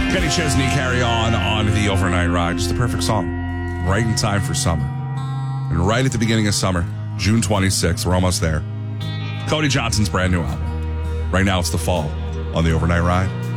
Kenny Chesney, Carry On the Overnight Ride. Just the perfect song. Right in time for summer. And right at the beginning of summer, June 26th, we're almost there. Cody Johnson's brand new album. Right now it's the fall on the Overnight Ride.